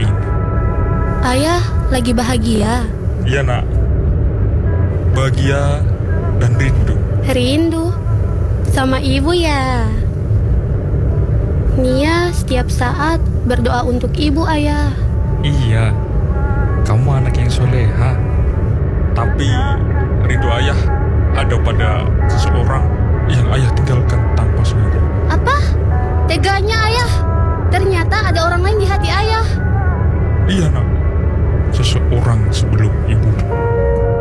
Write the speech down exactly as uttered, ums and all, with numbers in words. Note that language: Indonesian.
ini. Ayah lagi bahagia? Iya nak, bahagia dan rindu. Rindu? Sama ibu ya? Nia setiap saat berdoa untuk ibu, ayah. Iya, kamu anak yang soleha. Tapi rindu ayah ada pada seseorang yang ayah tinggalkan.